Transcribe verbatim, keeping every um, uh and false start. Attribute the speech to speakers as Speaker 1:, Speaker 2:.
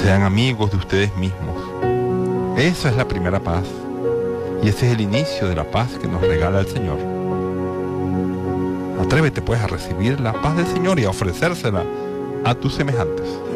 Speaker 1: Sean amigos de ustedes mismos. Esa es la primera paz. Y ese es el inicio de la paz que nos regala el Señor. Atrévete pues a recibir la paz del Señor y a ofrecérsela a tus semejantes.